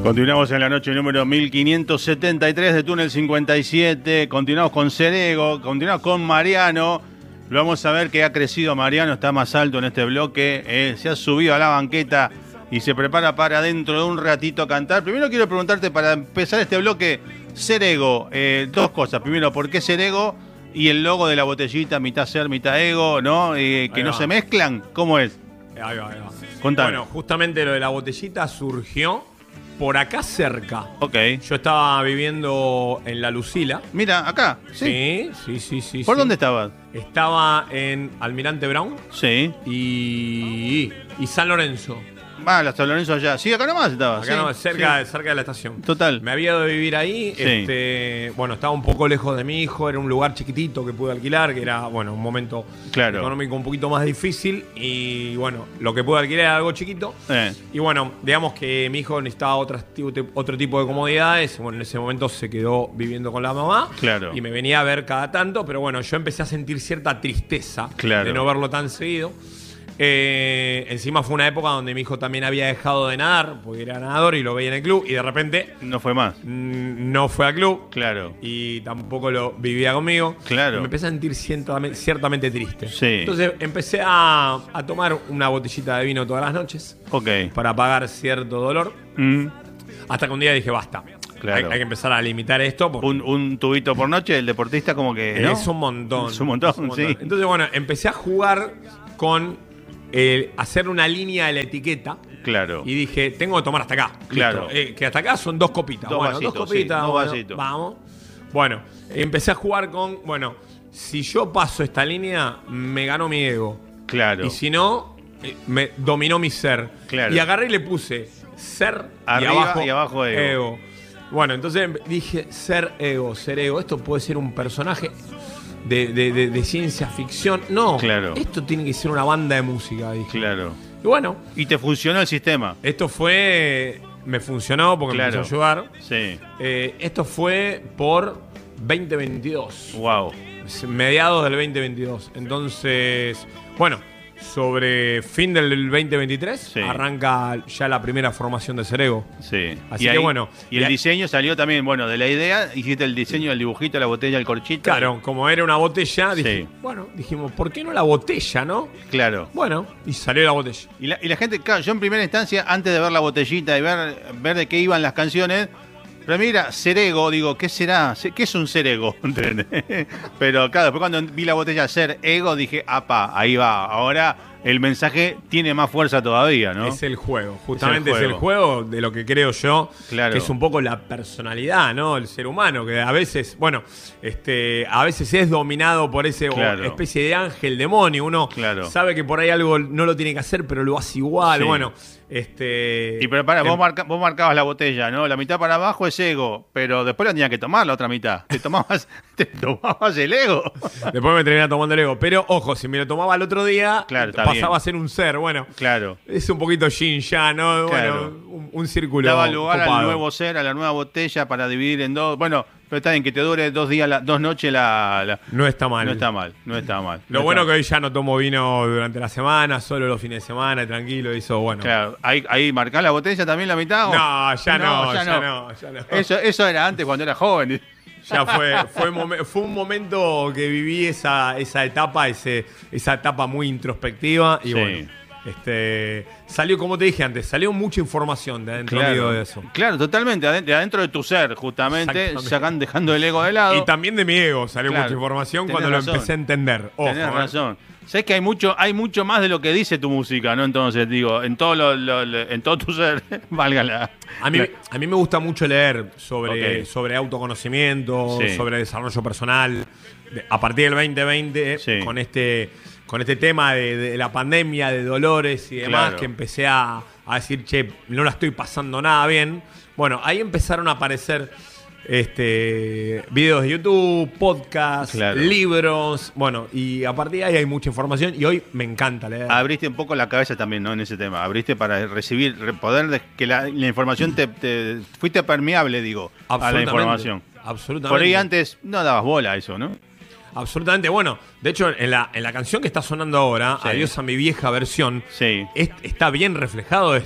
Continuamos en la noche número 1573 de Túnel 57. Continuamos con Cerego, continuamos con Mariano. Lo vamos a ver que ha crecido Mariano, está más alto en este bloque. Se ha subido a la banqueta y se prepara para dentro de un ratito cantar. Primero quiero preguntarte, para empezar este bloque, Cerego, dos cosas. Primero, ¿por qué Cerego? Y el logo de la botellita, mitad ser, mitad ego, ¿no? Que no se mezclan. ¿Cómo es? Ahí va. Contame. Bueno, justamente lo de la botellita surgió por acá cerca. Ok. Yo estaba viviendo en La Lucila. Mira, acá. Sí. ¿Por dónde estabas? Estaba en Almirante Brown Sí. y San Lorenzo. La San Lorenzo allá. Sí, acá nomás estabas. Acá nomás, cerca de la estación. Total. Me había ido a vivir ahí. Sí. Bueno, estaba un poco lejos de mi hijo. Era un lugar chiquitito que pude alquilar, que era, bueno, un momento económico un poquito más difícil. Y bueno, lo que pude alquilar era algo chiquito. Y bueno, digamos que mi hijo necesitaba otro tipo de comodidades. Bueno, en ese momento se quedó viviendo con la mamá. Claro. Y me venía a ver cada tanto. Pero bueno, yo empecé a sentir cierta tristeza de no verlo tan seguido. Encima fue una época donde mi hijo también había dejado de nadar, porque era nadador y lo veía en el club, y de repente no fue más. No fue al club. Claro. Y tampoco lo vivía conmigo. Claro. Y me empecé a sentir ciertamente triste. Sí. Entonces empecé a tomar una botellita de vino todas las noches. Ok. Para apagar cierto dolor. Hasta que un día dije, basta. Claro. Hay que empezar a limitar esto. Un tubito por noche, el deportista como que, ¿no? Es un montón. Es un montón, sí. Entonces, bueno, empecé a jugar con hacer una línea de la etiqueta. Claro. Y dije, tengo que tomar hasta acá. Claro. Que hasta acá son 2 copitas. Dos vasitos. Vamos. Bueno, empecé a jugar con, si yo paso esta línea, me ganó mi ego. Claro. Y si no, me dominó mi ser. Claro. Y agarré y le puse ser arriba y abajo ego. Bueno, entonces dije, ser ego. Esto puede ser un personaje de ciencia ficción. No, esto tiene que ser una banda de música, dije. Claro. Y bueno. ¿Y te funcionó el sistema? Esto me funcionó porque me empezó a ayudar. Sí. Esto fue por 2022. Wow. Mediados del 2022. Entonces, bueno, sobre fin del 2023 arranca ya la primera formación de Cerego. Sí. Así que bueno. Y el diseño salió también, de la idea, hiciste el diseño del dibujito, la botella, el corchito. Claro, como era una botella, dijimos, ¿por qué no la botella, no? Claro. Bueno, y salió la botella. Y la gente, claro, yo en primera instancia, antes de ver la botellita y ver de qué iban las canciones, pero mira, Cerego, digo, ¿qué será? ¿Qué es un Cerego? Pero claro, después cuando vi la botella Ser Ego, dije, apa, ahí va. Ahora el mensaje tiene más fuerza todavía, ¿no? Es el juego, justamente es el juego de lo que creo yo, que es un poco la personalidad, ¿no? El ser humano, que a veces, a veces es dominado por ese especie de ángel, demonio. Uno sabe que por ahí algo no lo tiene que hacer, pero lo hace igual, Y pero vos marcabas la botella, ¿no? La mitad para abajo es ego, pero después la tenías que tomar la otra mitad. Te tomabas el ego. Después me terminaba tomando el ego. Pero, ojo, si me lo tomaba el otro día, pasaba a ser un ser. Bueno, es un poquito yin ya, ¿no? Bueno, un círculo. Daba lugar copado al nuevo ser, a la nueva botella para dividir en dos. Bueno, pero está bien, que te dure 2 días, 2 noches No está mal. No está mal. Lo bueno que hoy ya no tomo vino durante la semana, solo los fines de semana, tranquilo, eso bueno. Claro, ¿ahí marcás la botella también la mitad? No, ya no. Eso era antes cuando era joven. Ya fue un momento que viví esa etapa, esa etapa muy introspectiva y bueno. Salió, como te dije antes, salió mucha información de adentro de eso. Claro, totalmente, de adentro de tu ser, justamente, dejando el ego de lado. Y también de mi ego salió mucha información cuando lo empecé a entender. Ojo, tenés razón. Sabés que hay mucho más de lo que dice tu música, ¿no? Entonces, digo, en todo en todo tu ser, válgala. A mí me gusta mucho leer sobre autoconocimiento, sobre desarrollo personal. A partir del 2020, con este tema de la pandemia, de dolores y demás, que empecé a decir, che, no la estoy pasando nada bien. Bueno, ahí empezaron a aparecer videos de YouTube, podcasts, libros, y a partir de ahí hay mucha información y hoy me encanta leer. Abriste un poco la cabeza también, ¿no? En ese tema, abriste para poder que la información te fuiste permeable, digo, a la información. Absolutamente. Por ahí antes no dabas bola a eso, ¿no? Absolutamente. Bueno, de hecho, en la canción que está sonando ahora, Adiós a mi vieja versión, está bien reflejado esto.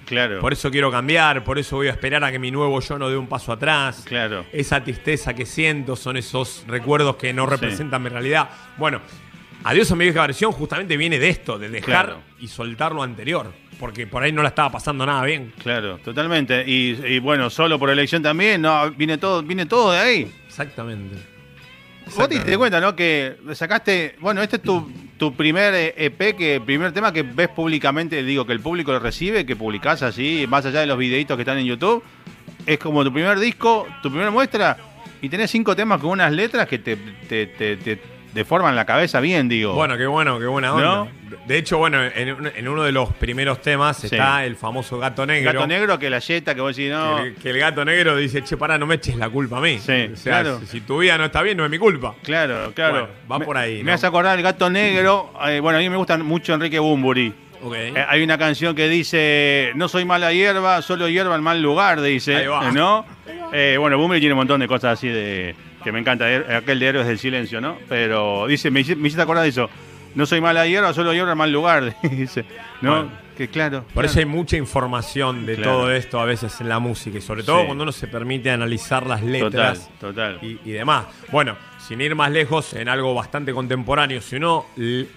Claro. Por eso quiero cambiar, por eso voy a esperar a que mi nuevo yo no dé un paso atrás. Claro. Esa tristeza que siento son esos recuerdos que no representan mi realidad. Bueno, Adiós a mi vieja versión justamente viene de esto, de dejar y soltar lo anterior. Porque por ahí no la estaba pasando nada bien. Claro, totalmente. Y bueno, solo por elección también, no, viene todo de ahí. Exactamente. Vos te diste cuenta, ¿no? Que sacaste, bueno, este es tu primer EP, primer tema que ves públicamente, digo, que el público lo recibe, que publicás así, más allá de los videitos que están en YouTube. Es como tu primer disco, tu primera muestra, y tenés 5 temas con unas letras que te deforman la cabeza bien, digo. Bueno, qué buena onda. ¿No? De hecho, bueno, en uno de los primeros temas está el famoso Gato Negro. Gato Negro, que la yeta, que vos decís, no. Que el Gato Negro dice, che, pará, no me eches la culpa a mí. Sí, o sea, claro. si tu vida no está bien, no es mi culpa. Claro. Bueno, va por ahí. Me hace acordar el Gato Negro. Bueno, a mí me gusta mucho Enrique Bunbury. Okay. Hay una canción que dice, no soy mala hierba, solo hierba en mal lugar, dice. Ahí va. ¿No? Bueno, Bunbury tiene un montón de cosas así que me encanta, aquel de Héroes del Silencio, ¿no? Pero dice, me hiciste acordar de eso. No soy mala hierba, solo hierba en mal lugar, dice. ¿No? Bueno, que claro. Por eso hay mucha información de todo esto a veces en la música. Y sobre todo cuando uno se permite analizar las letras total. Y demás. Bueno, sin ir más lejos, en algo bastante contemporáneo, si uno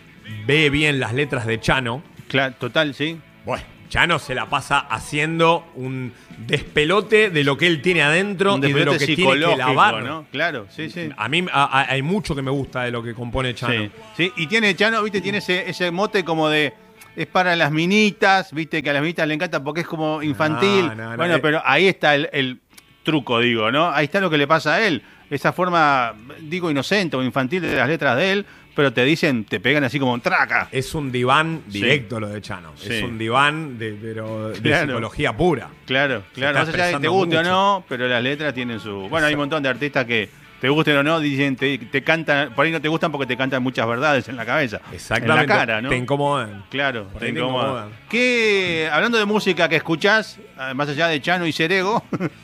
ve bien las letras de Chano. Claro, total, sí. Bueno, Chano se la pasa haciendo un despelote de lo que él tiene adentro y de lo que tiene que lavar, ¿no? Claro, sí. A mí hay mucho que me gusta de lo que compone Chano. Sí, y tiene Chano, viste, tiene ese mote como de... Es para las minitas, viste, que a las minitas le encanta porque es como infantil. Bueno, pero ahí está el truco, digo, ¿no? Ahí está lo que le pasa a él. Esa forma, digo, inocente o infantil de las letras de él, pero te pegan así como traca. Es un diván directo lo de Chano. Sí. Es un diván de psicología pura. Claro. Más allá de que te guste o no, pero las letras tienen su... Bueno, hay un montón de artistas que te gusten o no, dicen, te cantan, por ahí no te gustan porque te cantan muchas verdades en la cabeza. Exactamente. En la cara, ¿no? Te incomodan. Claro, te incomodan. Hablando de música que escuchás, más allá de Chano y Serego,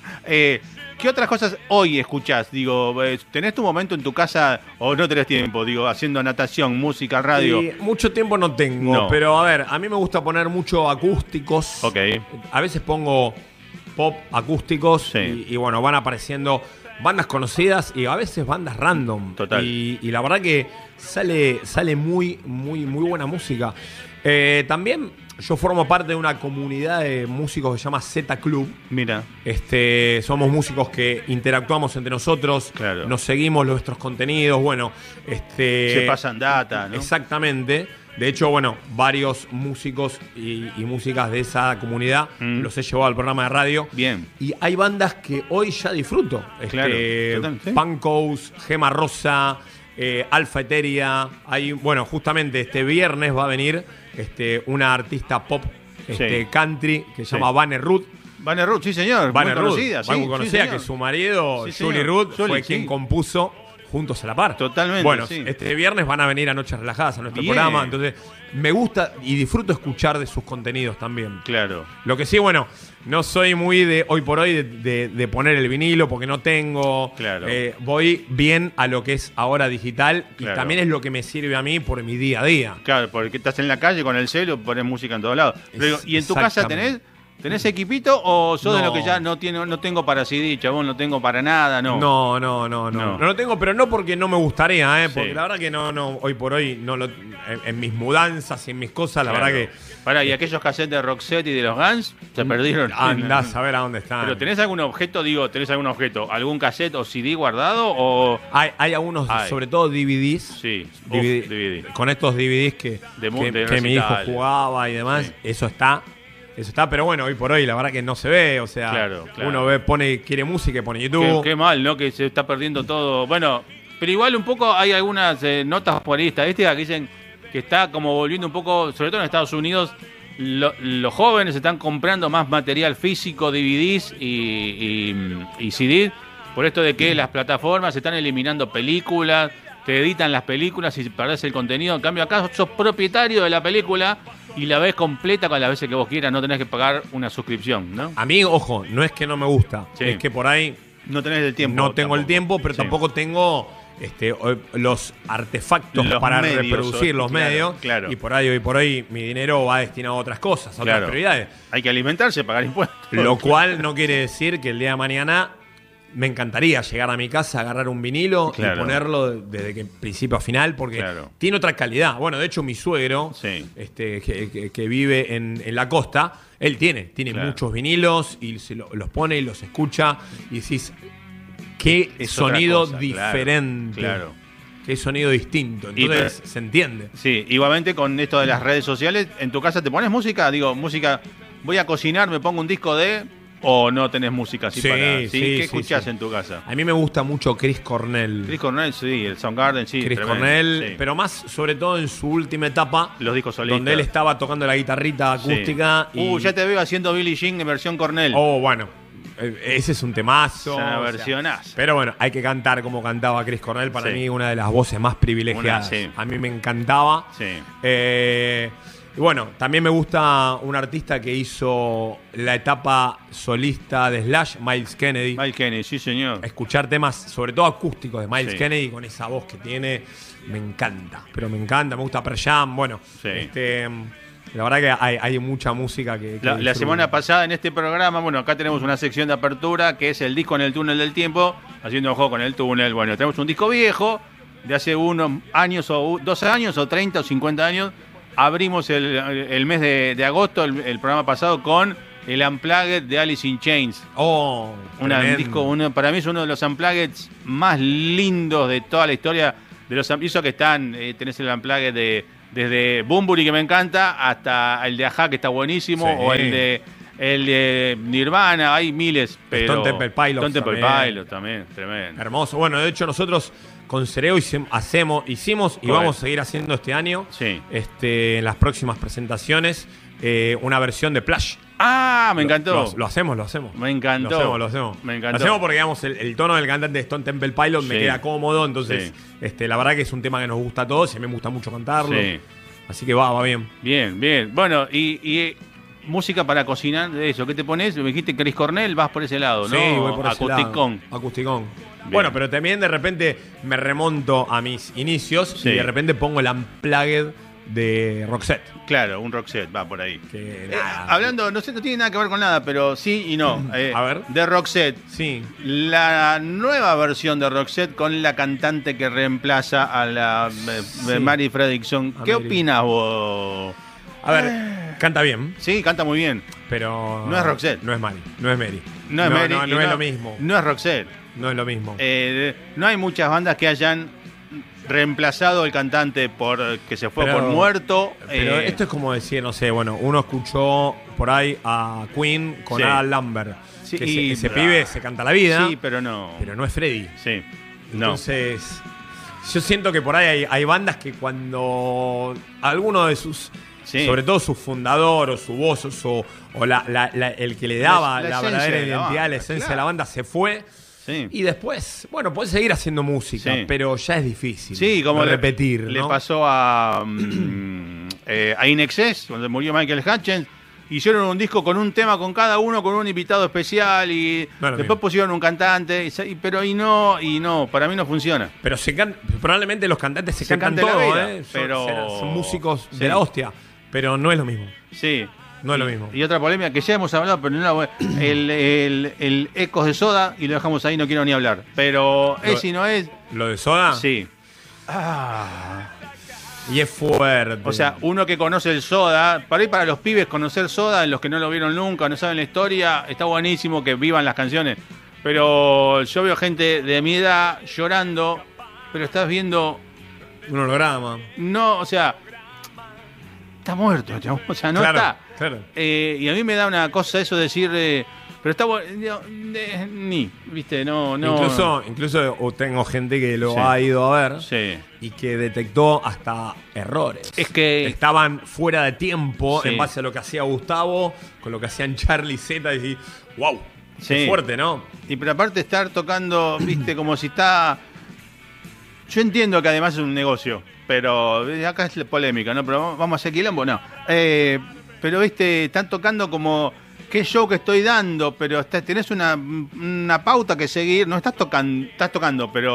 ¿qué otras cosas hoy escuchás? Digo, ¿tenés tu momento en tu casa o no tenés tiempo? Digo, haciendo natación, música, radio. Mucho tiempo no tengo, pero a ver, a mí me gusta poner mucho acústicos. Ok. A veces pongo pop acústicos y bueno, van apareciendo bandas conocidas y a veces bandas random. Total. Y la verdad que sale muy buena música. También yo formo parte de una comunidad de músicos que se llama Z Club. Mira. Somos músicos que interactuamos entre nosotros, nos seguimos nuestros contenidos, bueno, se pasan data, ¿no? Exactamente. De hecho, bueno, varios músicos y músicas de esa comunidad los he llevado al programa de radio. Bien. Y hay bandas que hoy ya disfruto. Pancos, Gema Rosa, Alfa Eteria. Bueno, justamente este viernes va a venir una artista pop country que se llama Vane Ruth. Vane Ruth, sí señor. Vane Ruth, muy conocida, que su marido, Julie Ruth, fue quien compuso Juntos a la Par. Totalmente. Bueno, este viernes van a venir a Noches Relajadas a nuestro programa. Entonces, me gusta y disfruto escuchar de sus contenidos también. Claro. Lo que sí, bueno, no soy muy de hoy por hoy de poner el vinilo porque no tengo. Claro. Voy bien a lo que es ahora digital y también es lo que me sirve a mí por mi día a día. Claro, porque estás en la calle con el celu, pones música en todos lados. Pero, ¿y en tu casa tenés equipito o sos de lo que ya no tengo para CD, chabón, no tengo para nada, no? No lo tengo, pero no porque no me gustaría, porque la verdad que no hoy por hoy en mis mudanzas y en mis cosas, la verdad que y aquellos cassettes de Roxette y de los Guns se perdieron. Andás a ver a dónde están. Pero ¿tenés algún objeto, algún cassette o CD guardado o hay algunos, sobre todo DVDs? Sí, DVD. Con estos DVDs que mi hijo jugaba y demás, eso está, pero bueno, hoy por hoy la verdad que no se ve, o sea, uno quiere música y pone YouTube. Qué mal, ¿no? Que se está perdiendo todo. Bueno, pero igual un poco hay algunas notas por ahí estadísticas que dicen que está como volviendo un poco, sobre todo en Estados Unidos, los jóvenes están comprando más material físico, DVDs y CD, por esto de que las plataformas están eliminando películas, te editan las películas y perdés el contenido. En cambio acá sos propietario de la película y la ves completa con las veces que vos quieras, no tenés que pagar una suscripción, ¿no? A mí, ojo, no es que no me gusta, es que por ahí no tenés el tiempo. No tengo el tiempo, pero tampoco tengo los artefactos para reproducir los medios. Claro. Y por ahí mi dinero va destinado a otras cosas, a otras prioridades. Hay que alimentarse, pagar impuestos. Lo cual no quiere decir que el día de mañana me encantaría llegar a mi casa, agarrar un vinilo y ponerlo desde que principio a final, porque tiene otra calidad. Bueno, de hecho, mi suegro, que vive en la costa, él tiene muchos vinilos y los pone y los escucha y decís, qué sonido diferente. Claro. Qué sonido distinto. Entonces se entiende. Sí, igualmente con esto de las redes sociales, ¿en tu casa te pones música? Digo, música, voy a cocinar, me pongo un disco de... ¿O no tenés música así para...? ¿Qué escuchás en tu casa? A mí me gusta mucho Chris Cornell. Chris Cornell, sí, el Soundgarden, sí. Chris Cornell, pero más sobre todo en su última etapa. Los discos solistas. Donde él estaba tocando la guitarrita acústica. Ya te veo haciendo Billie Jean en versión Cornell. Oh, bueno. Ese es un temazo. Es una versionazo. Pero bueno, hay que cantar como cantaba Chris Cornell. Para mí, una de las voces más privilegiadas. A mí me encantaba. Sí. Y bueno, también me gusta un artista que hizo la etapa solista de Slash, Miles Kennedy. Miles Kennedy, sí, señor. Escuchar temas, sobre todo acústicos, de Miles Kennedy con esa voz que tiene, me encanta. Pero me encanta, me gusta Pearl Jam. Bueno, la verdad que hay mucha música que la semana pasada en este programa, bueno, acá tenemos una sección de apertura que es el disco en el túnel del tiempo, haciendo un juego con el túnel. Bueno, tenemos un disco viejo de hace unos años, o 12 años, o 30 o 50 años. Abrimos el mes de agosto, el programa pasado, con el Unplugged de Alice in Chains. Un disco, para mí es uno de los Unplugged más lindos de toda la historia de los Unplugged. Que están, tenés el Unplugged desde Bunbury, que me encanta, hasta el de Ajá, que está buenísimo, o el de Nirvana, hay miles. Pero Stone Temple Pilots también, tremendo. Hermoso. Bueno, de hecho nosotros con Cereo hicimos y vamos a seguir haciendo este año, en las próximas presentaciones, una versión de Plush. Me encantó. Lo hacemos. Me encantó. Lo hacemos. Me encantó. Lo hacemos porque, digamos, el tono del cantante de Stone Temple Pilots me queda cómodo, entonces la verdad que es un tema que nos gusta a todos y a mí me gusta mucho cantarlo. Así que va bien. Bien. Bueno, y música para cocinar, de eso, ¿qué te pones? Me dijiste Chris Cornell, vas por ese lado, ¿no? Sí, voy por ese lado. Acusticón. Bueno, pero también de repente me remonto a mis inicios y de repente pongo el Unplugged de Roxette. Claro, un Roxette, va por ahí. Hablando, no tiene nada que ver con nada, pero sí y no. A ver. De Roxette. Sí. La nueva versión de Roxette con la cantante que reemplaza a la Mary Fredriksson. ¿Qué opinas vos? A ver, canta bien. Sí, canta muy bien. Pero no es Roxette. No es Mary. No es Mary. No es Mary. No es lo mismo. No es Roxette. No es lo mismo. No hay muchas bandas que hayan reemplazado el cantante que se fue por muerto. Pero esto es como decir, no sé, bueno, uno escuchó por ahí a Queen con Adam Lambert. Sí, que ese pibe se canta la vida. Sí, pero no. Pero no es Freddy. Sí. Entonces, yo siento que por ahí hay bandas que cuando alguno de sus... sobre todo su fundador o su voz o el que le daba la verdadera identidad, la esencia de la banda se fue. Y después, bueno, puede seguir haciendo música, pero ya es difícil. Sí, como repetir. Le pasó a In Excess, cuando murió Michael Hutchence. Hicieron un disco con un tema con cada uno, con un invitado especial y después pusieron un cantante, pero no, para mí no funciona. Pero probablemente los cantantes se cantan todo, pero son músicos de la hostia, pero no es lo mismo. Sí. No es lo mismo. Y otra polémica que ya hemos hablado, pero no el Ecos de Soda, y lo dejamos ahí, no quiero ni hablar. Pero no es. ¿Lo de Soda? Sí. Y es fuerte. O sea, uno que conoce el Soda, para los pibes conocer Soda, los que no lo vieron nunca, no saben la historia, está buenísimo que vivan las canciones. Pero yo veo gente de mi edad llorando, pero estás viendo un holograma. No, o sea, está muerto, o sea, no está. Claro. Y a mí me da una cosa eso de decir, pero está bueno, viste, no. Incluso tengo gente que lo ha ido a ver y que detectó hasta errores. Es que estaban fuera de tiempo en base a lo que hacía Gustavo, con lo que hacían Charlie Z, y wow, qué fuerte, ¿no? Y pero aparte estar tocando, viste, como si está. Yo entiendo que además es un negocio, pero acá es polémica, ¿no? Pero vamos a hacer quilombo, no. Pero, viste, están tocando como qué show que estoy dando, pero tenés una pauta que seguir. No estás tocando, pero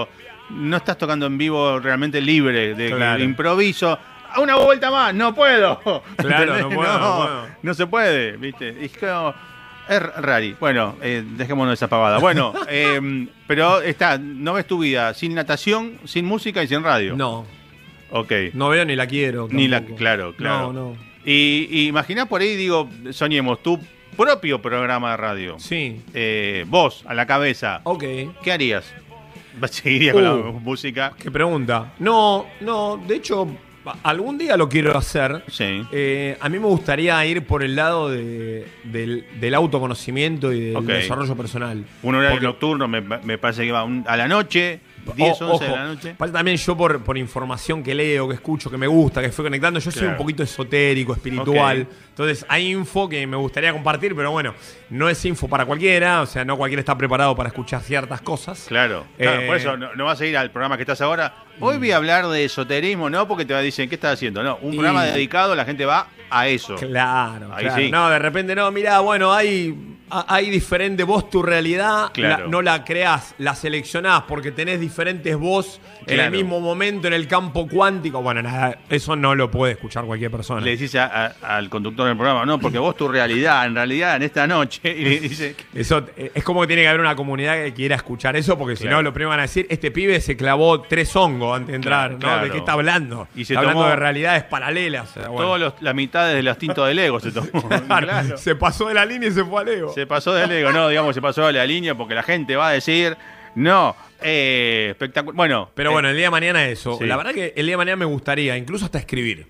no estás tocando en vivo realmente libre, de improviso. ¡Una vuelta más! ¡No puedo! Claro, no puedo. No se puede, ¿viste? Es rari. Bueno, dejémonos de esa pavada. Bueno, pero no ves tu vida sin natación, sin música y sin radio. No. Ok. No veo ni la quiero. Claro. No. Y imaginá por ahí, digo, soñemos, tu propio programa de radio. Sí. Vos, a la cabeza. Ok. ¿Qué harías? ¿Seguirías con la música? ¿Qué pregunta? No, de hecho, algún día lo quiero hacer. Sí. A mí me gustaría ir por el lado del autoconocimiento y del desarrollo personal. Un horario nocturno me parece que va a la noche, 10, 11 de la noche. También yo por información que leo, que escucho, que me gusta, que fui conectando, yo soy un poquito esotérico, espiritual. Entonces hay info que me gustaría compartir, pero bueno, no es info para cualquiera, o sea, no cualquiera está preparado para escuchar ciertas cosas. Claro, por eso no vas a ir al programa que estás ahora. Hoy voy a hablar de esoterismo, no porque te dicen, ¿qué estás haciendo? No, un programa dedicado, la gente va a eso. Claro, ahí sí. No, de repente no, mirá, bueno, hay diferente vos, tu realidad, no la creás, la seleccionás porque tenés diferentes vos en el mismo momento en el campo cuántico. Bueno, nada, eso no lo puede escuchar cualquier persona. Le decís al conductor del programa, no, porque vos tu realidad, en realidad, en esta noche, y le dice... Eso es como que tiene que haber una comunidad que quiera escuchar eso, porque si no, lo primero van a decir, este pibe se clavó 3 hongos antes de entrar, ¿no? ¿De qué está hablando? Y está hablando de realidades paralelas. Todas las mitades de los tintos del ego se tomó. Claro. Se pasó de la línea y se fue al ego. Se pasó del ego, no, digamos, se pasó de la línea porque la gente va a decir, no, espectacular. Bueno. Pero bueno, el día de mañana eso. Sí. La verdad que el día de mañana me gustaría incluso hasta escribir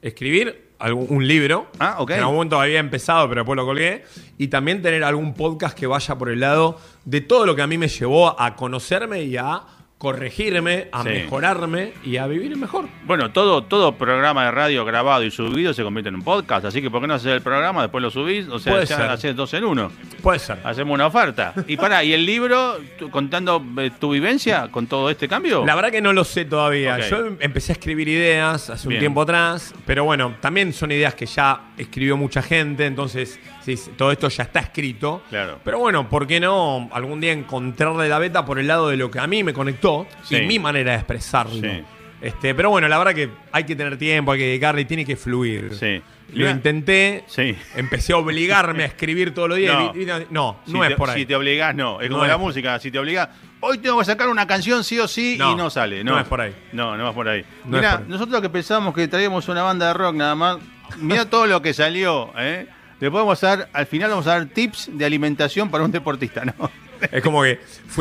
un libro. Que en algún momento había empezado, pero después lo colgué. Y también tener algún podcast que vaya por el lado de todo lo que a mí me llevó a conocerme y a corregirme, a mejorarme y a vivir mejor. Bueno, todo programa de radio grabado y subido se convierte en un podcast, así que ¿por qué no haces el programa, después lo subís? O sea, ya haces 2 en 1. Puede ser. Hacemos una oferta. ¿Y el libro contando tu vivencia con todo este cambio? La verdad que no lo sé todavía. Yo empecé a escribir ideas hace un tiempo atrás, pero bueno, también son ideas que ya escribió mucha gente, entonces todo esto ya está escrito. Claro. Pero bueno, ¿por qué no algún día encontrarle la beta por el lado de lo que a mí me conectó y mi manera de expresarlo? Sí. Pero bueno, la verdad que hay que tener tiempo, hay que dedicarle y tiene que fluir. Sí. Lo intenté, empecé a obligarme a escribir todos los días. No es por ahí. Si te obligás, no. Es como la música, si te obligás, hoy tengo que sacar una canción sí o sí y no sale. No es por ahí. No es por ahí. Mira, nosotros que pensábamos que traíamos una banda de rock nada más, mira todo lo que salió, Después al final vamos a dar tips de alimentación para un deportista, ¿no? Es como que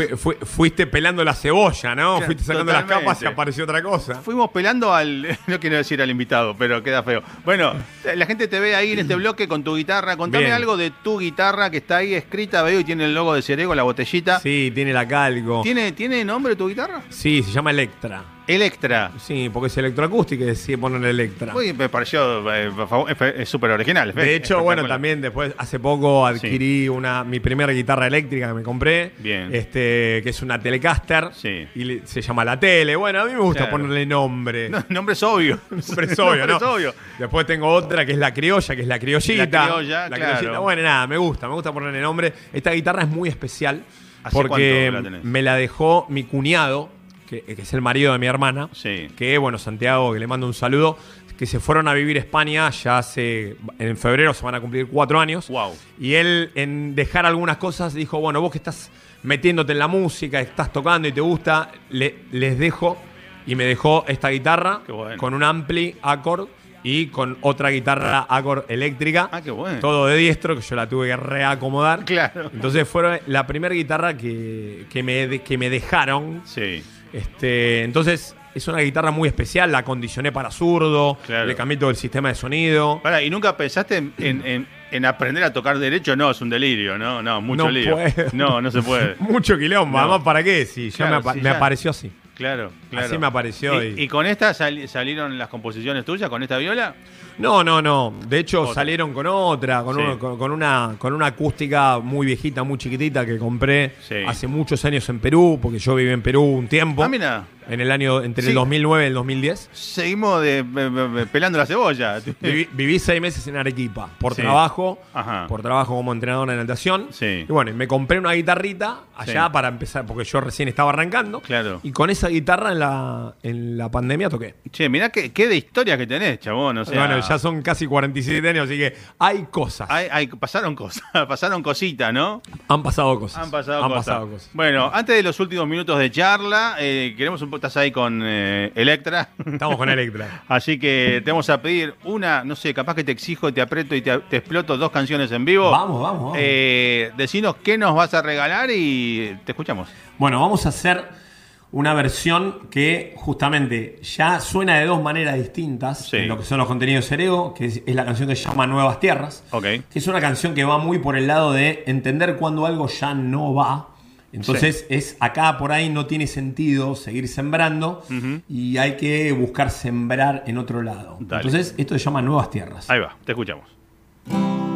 fuiste pelando la cebolla, ¿no? Fuiste sacando las capas y apareció otra cosa. Fuimos pelando no quiero decir al invitado, pero queda feo. Bueno, la gente te ve ahí en este bloque con tu guitarra. Contame algo de tu guitarra que está ahí escrita, veo, y tiene el logo de Cerego, la botellita. Sí, tiene la calco. ¿Tiene nombre tu guitarra? Sí, se llama Electra. Electra. Sí, porque es electroacústica y decide ponerle Electra. Uy, me pareció es súper original. De hecho, bueno, también después, hace poco adquirí mi primera guitarra eléctrica que me compré. Bien. Que es una Telecaster. Sí. Y se llama La Tele. Bueno, a mí me gusta ponerle nombre. Nombre es obvio. Nombre es obvio, ¿no? Es obvio. Después tengo otra que es La Criolla, que es la criollita. La criollita. Bueno, nada, me gusta ponerle nombre. Esta guitarra es muy especial porque me la dejó mi cuñado, que es el marido de mi hermana, que bueno, Santiago, que le mando un saludo, que se fueron a vivir a España ya en febrero se van a cumplir 4 años. Wow. Y él, en dejar algunas cosas, dijo, bueno, vos que estás metiéndote en la música, estás tocando y te gusta, les dejo, y me dejó esta guitarra con un ampli Accord y con otra guitarra Accord eléctrica. Qué bueno. Todo de diestro, que yo la tuve que reacomodar. Claro. Entonces fue la primera guitarra que me dejaron. Sí. Entonces es una guitarra muy especial, la acondicioné para zurdo, le cambié todo el sistema de sonido. ¿Y nunca pensaste en aprender a tocar derecho? No, es un delirio, no, mucho lío. No se puede. Mucho quilombo, además, ¿para qué? Sí, me apareció así. Claro. Así me apareció. ¿Y con esta salieron las composiciones tuyas, con esta viola? No. De hecho, salieron con otra, con una acústica muy viejita, muy chiquitita que compré hace muchos años en Perú, porque yo viví en Perú un tiempo. Ah, mira. En el año entre el 2009 y el 2010. Seguimos pelando la cebolla. Viví 6 meses en Arequipa por trabajo. Ajá. Por trabajo como entrenador de natación. Sí. Y bueno, me compré una guitarrita allá para empezar, porque yo recién estaba arrancando. Claro. Y con esa guitarra en la pandemia toqué. Che, mirá qué de historia que tenés, chabón. O sea, bueno, ya son casi 47 años, así que hay cosas. Pasaron cosas, pasaron cositas, ¿no? Han pasado cosas. Han pasado cosas. Bueno, antes de los últimos minutos de charla, queremos un poco, estás ahí con Electra. Estamos con Electra. Así que te vamos a pedir una, no sé, capaz que te exijo, te aprieto y te exploto 2 canciones en vivo. Vamos. Decinos qué nos vas a regalar y te escuchamos. Bueno, vamos a hacer una versión que justamente ya suena de 2 maneras distintas en lo que son los contenidos de Serego, que es la canción que se llama Nuevas Tierras, que es una canción que va muy por el lado de entender cuando algo ya no va. Entonces es acá por ahí no tiene sentido seguir sembrando y hay que buscar sembrar en otro lado. Dale. Entonces esto se llama Nuevas Tierras. Ahí va, te escuchamos.